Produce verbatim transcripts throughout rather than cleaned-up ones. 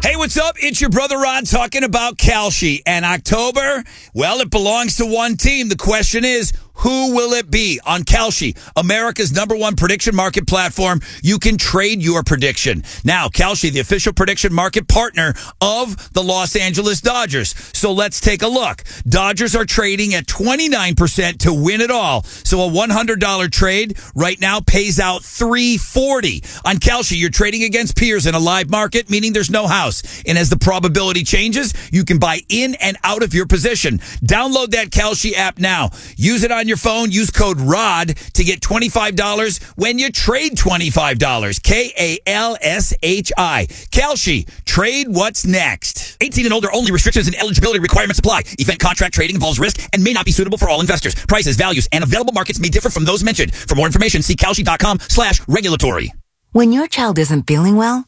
Hey, what's up? It's your brother Ron talking about Kalshi. And October, well, it belongs to one team. The question is, who will it be? On Kalshi, America's number one prediction market platform, you can trade your prediction. Now, Kalshi, the official prediction market partner of the Los Angeles Dodgers. So let's take a look. Dodgers are trading at twenty-nine percent to win it all. So a one hundred dollars trade right now pays out three forty. On Kalshi, you're trading against peers in a live market, meaning there's no house. And as the probability changes, you can buy in and out of your position. Download that Kalshi app now. Use it on your phone. Use code R O D to get twenty-five dollars when you trade twenty-five dollars. K A L S H I. Kalshi. Trade what's next. eighteen and older only. Restrictions and eligibility requirements apply. Event contract trading involves risk and may not be suitable for all investors. Prices, values, and available markets may differ from those mentioned. For more information, see Kalshi.com slash regulatory. When your child isn't feeling well,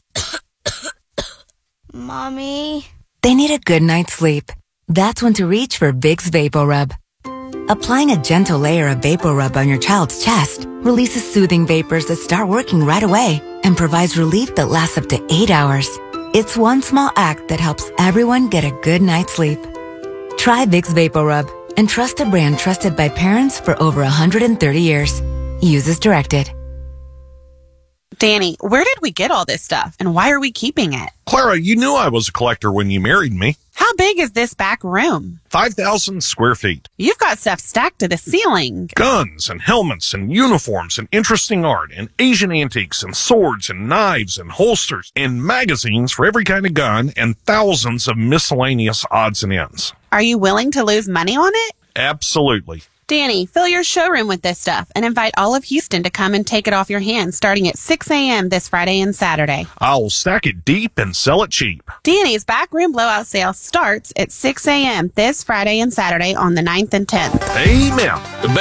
Mommy, they need a good night's sleep. That's when to reach for Vicks VapoRub. Applying a gentle layer of VapoRub on your child's chest releases soothing vapors that start working right away and provides relief that lasts up to eight hours. It's one small act that helps everyone get a good night's sleep. Try Vicks VapoRub and trust a brand trusted by parents for over one hundred thirty years. Use as directed. Danny, where did we get all this stuff, and why are we keeping it? Clara, you knew I was a collector when you married me. How big is this back room? five thousand square feet. You've got stuff stacked to the ceiling. Guns and helmets and uniforms and interesting art and Asian antiques and swords and knives and holsters and magazines for every kind of gun and thousands of miscellaneous odds and ends. Are you willing to lose money on it? Absolutely. Danny, fill your showroom with this stuff and invite all of Houston to come and take it off your hands starting at six a.m. this Friday and Saturday. I'll stack it deep and sell it cheap. Danny's backroom blowout sale starts at six a.m. this Friday and Saturday on the ninth and tenth. Amen.